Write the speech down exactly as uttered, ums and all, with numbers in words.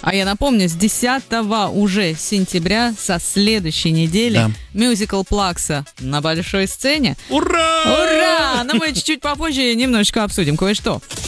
А я напомню, с десятого уже сентября, со следующей недели, Да. мюзикл Плакса на большой сцене. Ура! Ура! Но мы чуть-чуть попозже немножечко обсудим кое-что.